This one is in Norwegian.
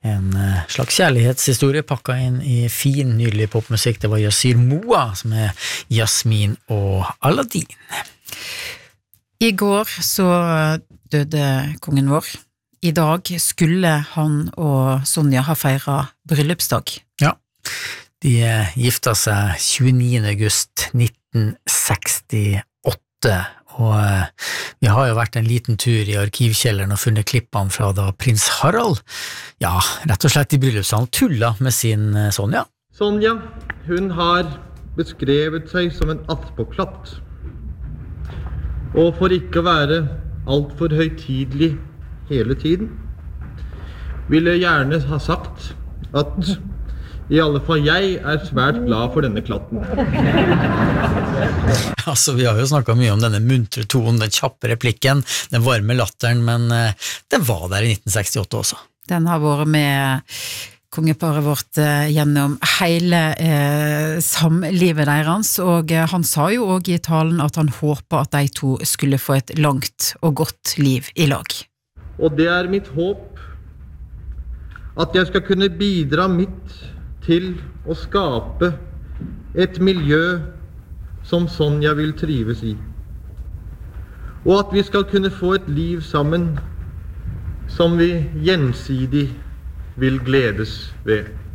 En slags kjærlighetshistorie pakket inn I fin, nydelig popmusikk. Det var Yasir Moa som Jasmin og Aladdin. I går så døde kongen vår. I dag skulle han og Sonja ha feiret bryllupsdag. Ja, de gifta seg 29. august 1968, og vi har jo vært en liten tur I arkivkjelleren og funnet klippene fra da prins Harald, ja, rett og slett I bryllupssalen tulla med sin Sonja. Sonja, hun har beskrevet seg som en attpåklatt. Og for ikke å være alt for høytidelig hele tiden, vil jeg gjerne ha sagt at I alle fall jeg svært glad for denne klatten. Altså, vi har jo snakket mye om denne muntre tonen, den kjappe replikken, den varme latteren, men den var der I 1968 også. Den har vært med kongeparet vårt gjennom hele samlivet deres, og han sa jo også I talen at han håper at de to skulle få et langt og godt liv I lag. Og det mitt håp at jeg skal kunne bidra mitt til å skape et miljø som Sonja vil trives I. Og at vi skal kunne få et liv sammen som vi gjensidig vil gledes ved.